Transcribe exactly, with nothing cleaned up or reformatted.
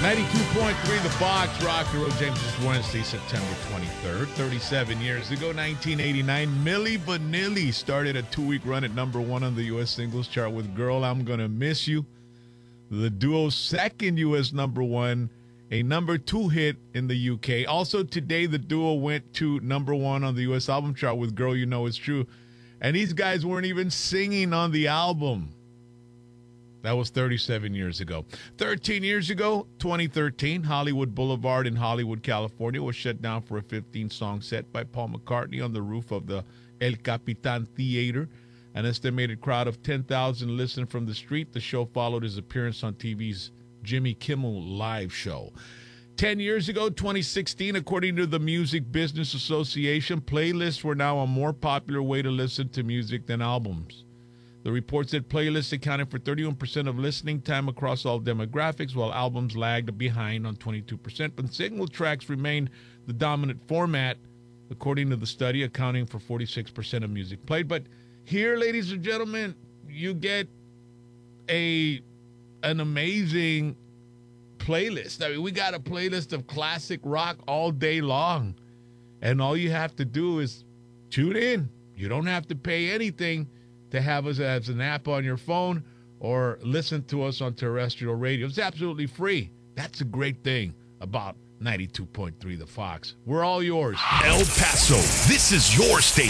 ninety-two point three The Fox, Rock Hero James. It's Wednesday, September twenty-third. thirty-seven years ago, nineteen eighty-nine, Milli Vanilli started a two-week run at number one on the U S singles chart with Girl, I'm Gonna Miss You. The duo's second U S number one, a number two hit in the U K. Also today, the duo went to number one on the U S album chart with Girl, You Know It's True. And these guys weren't even singing on the album. That was thirty-seven years ago. thirteen years ago, twenty thirteen, Hollywood Boulevard in Hollywood, California was shut down for a fifteen-song set by Paul McCartney on the roof of the El Capitan Theater. An estimated crowd of ten thousand listened from the street. The show followed his appearance on T V's Jimmy Kimmel Live show. Ten years ago, twenty sixteen, according to the Music Business Association, playlists were now a more popular way to listen to music than albums. The report said playlists accounted for thirty-one percent of listening time across all demographics, while albums lagged behind on twenty-two percent. But single tracks remained the dominant format, according to the study, accounting for forty-six percent of music played. But here, ladies and gentlemen, you get a an amazing playlist. I mean, we got a playlist of classic rock all day long. And all you have to do is tune in. You don't have to pay anything to have us as an app on your phone or listen to us on terrestrial radio. It's absolutely free. That's a great thing about ninety-two point three The Fox. We're all yours. El Paso, this is your station.